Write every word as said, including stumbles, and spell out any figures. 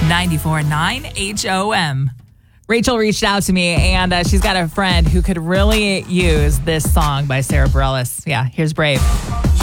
ninety-four point nine H O M. Rachel reached out to me, and uh, she's got a friend who could really use this song by Sarah Bareilles. Yeah, here's Brave.